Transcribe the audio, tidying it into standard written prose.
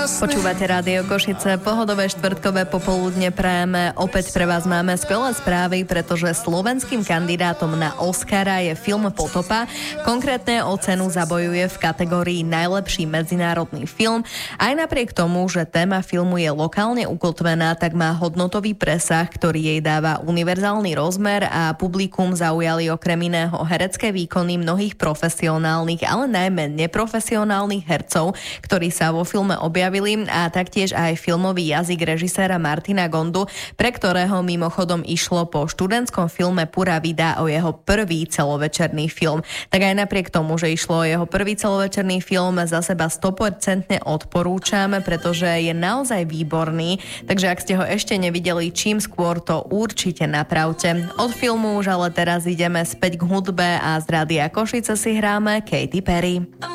Počúvate Rádio Košice, pohodové štvrtkové popoludne prajeme. Opäť pre vás máme skvelé správy, pretože slovenským kandidátom na Oscara je film Potopa. Konkrétne o cenu zabojuje v kategórii najlepší medzinárodný film. Aj napriek tomu, že téma filmu je lokálne ukotvená, tak má hodnotový presah, ktorý jej dáva univerzálny rozmer a publikum zaujali okrem iného herecké výkony mnohých profesionálnych, ale najmä neprofesionálnych hercov, ktorí sa vo filme objavili, a taktiež aj filmový jazyk režiséra Martina Gondu, pre ktorého mimochodom išlo po študentskom filme Pura vida o jeho prvý celovečerný film. Tak aj napriek tomu, že išlo o jeho prvý celovečerný film, za seba 100% odporúčam, pretože je naozaj výborný, takže ak ste ho ešte nevideli, čím skôr to určite napravte. Od filmu už ale teraz ideme späť k hudbe a z Rádia Košice si hráme Katy Perry.